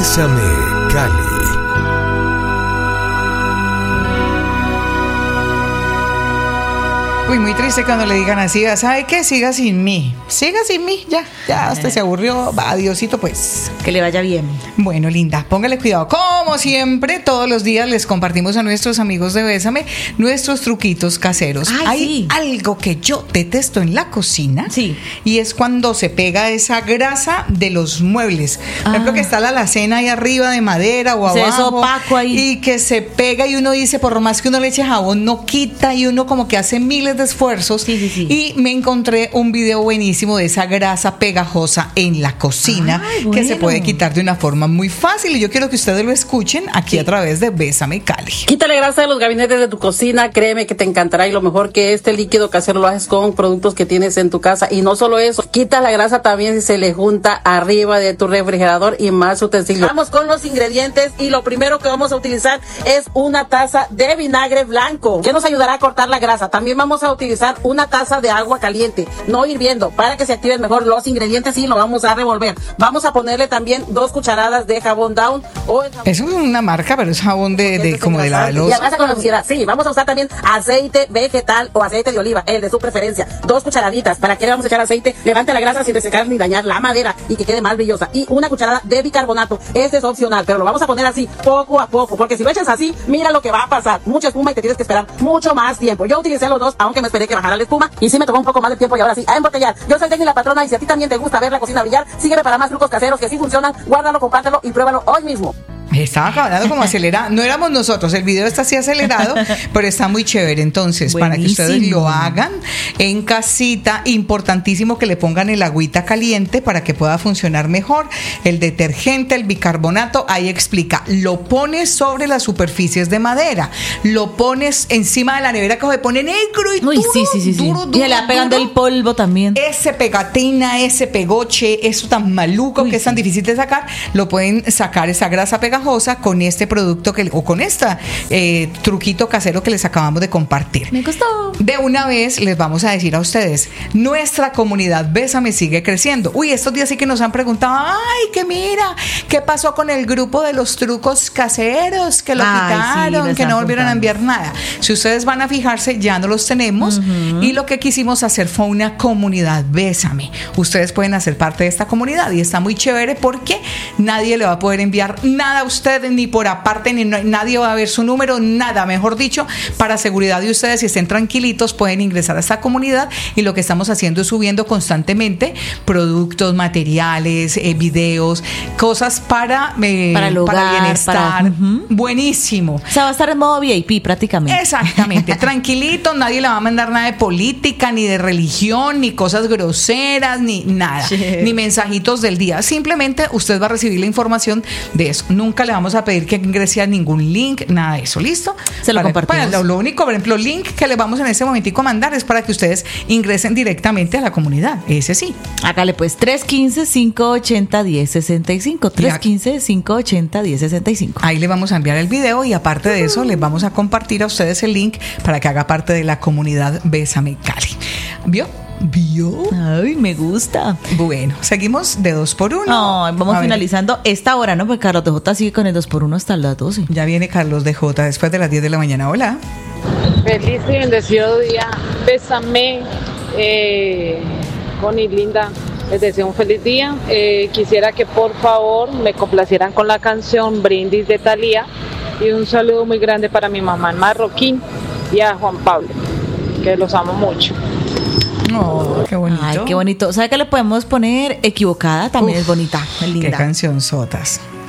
Bésame, Cali. Uy, muy triste cuando le digan así, ¿sabe qué? Siga sin mí, ya hasta se aburrió, va, adiosito pues. Que le vaya bien. Bueno, linda, póngale cuidado. Como siempre, todos los días les compartimos a nuestros amigos de Bésame nuestros truquitos caseros. Hay algo que yo detesto en la cocina, y es cuando se pega esa grasa de los muebles. Por ejemplo, que está la alacena ahí arriba de madera o abajo. Es opaco ahí. Y que se pega y uno dice, por más que uno le eche jabón, no quita, y uno como que hace miles de esfuerzos. Y me encontré un video buenísimo de esa grasa pegajosa en la cocina, que se puede quitar de una forma muy fácil, y yo quiero que ustedes lo escuchen aquí a través de Bésame Cali. Quítale grasa de los gabinetes de tu cocina, créeme que te encantará, y lo mejor que este líquido casero lo haces con productos que tienes en tu casa. Y no solo eso, quita la grasa también si se le junta arriba de tu refrigerador y más utensilios. Vamos con los ingredientes, y lo primero que vamos a utilizar es una taza de vinagre blanco, que nos ayudará a cortar la grasa. También vamos a utilizar una taza de agua caliente, no hirviendo, para que se activen mejor los ingredientes, y lo vamos a revolver. Vamos a ponerle también 2 cucharadas de jabón Down o el jabón. Eso es una marca, pero es jabón de como de la loza. Y además con la suciedad. Sí, vamos a usar también aceite vegetal o aceite de oliva, el de su preferencia. 2 cucharaditas. ¿Para qué le vamos a echar aceite? Levante la grasa sin resecar ni dañar la madera y que quede más brillosa. Y 1 cucharada de bicarbonato. Este es opcional, pero lo vamos a poner así, poco a poco, porque si lo echas así, mira lo que va a pasar. Mucha espuma y te tienes que esperar mucho más tiempo. Yo utilicé los 2, aunque me esperé que bajara la espuma, y sí me tomó un poco más de tiempo, y ahora sí, a embotellar. Yo soy Denny la patrona, y si a ti también te gusta ver la cocina brillar, sígueme para más trucos caseros que sí funcionan. Guárdalo, compártelo y pruébalo hoy mismo. Estaba hablando como acelerado. No éramos nosotros, el video está así acelerado, pero está muy chévere. Entonces, para que ustedes lo hagan en casita, importantísimo que le pongan el agüita caliente para que pueda funcionar mejor. El detergente, el bicarbonato, ahí explica. Lo pones sobre las superficies de madera, lo pones encima de la nevera, que se pone negro y duro. Duro, y se le va pegando el polvo también. Ese pegatina, ese pegoche, eso tan maluco que es tan difícil de sacar, lo pueden sacar, esa grasa pegajosa, con este producto o con este truquito casero que les acabamos de compartir. Me gustó. De una vez les vamos a decir a ustedes, nuestra comunidad Bésame sigue creciendo. Uy, estos días sí que nos han preguntado, ay, que mira, ¿qué pasó con el grupo de los trucos caseros? Que lo quitaron, que no volvieron a enviar nada. Si ustedes van a fijarse, ya no los tenemos, y lo que quisimos hacer fue una comunidad Bésame. Ustedes pueden hacer parte de esta comunidad, y está muy chévere porque nadie le va a poder enviar nada a usted, ni por aparte, ni nadie va a ver su número, nada, mejor dicho, para seguridad de ustedes, si estén tranquilitos, pueden ingresar a esta comunidad, y lo que estamos haciendo es subiendo constantemente productos, materiales, videos, cosas para el hogar, para bienestar. Buenísimo. O sea, va a estar en modo VIP prácticamente. Exactamente, tranquilito, nadie le va a mandar nada de política, ni de religión, ni cosas groseras, ni nada, ni mensajitos del día. Simplemente usted va a recibir la información de eso. Nunca le vamos a pedir que ingrese a ningún link, nada de eso, ¿listo? Se lo compartimos. Lo único, por ejemplo, link que les vamos en este momentico a mandar es para que ustedes ingresen directamente a la comunidad, ese sí. Hágale pues, 315-580-1065, 315-580-1065. Ahí le vamos a enviar el video, y aparte de eso les vamos a compartir a ustedes el link para que haga parte de la comunidad Bésame Cali. ¿Vio? Ay, me gusta. Bueno, seguimos de 2x1. Vamos finalizando esta hora, ¿no? Porque Carlos de J sigue con el 2x1 hasta las 12. Ya viene Carlos de J después de las 10 de la mañana. Hola. Feliz y bendecido día. Bésame, Connie linda. Les deseo un feliz día. Quisiera que por favor me complacieran con la canción Brindis de Thalía, y un saludo muy grande para mi mamá en Marroquín y a Juan Pablo, que los amo mucho. Oh, qué bonito. Ay, qué bonito. ¿Sabe qué le podemos poner? Equivocada, también es bonita, es linda. Qué canción sotas.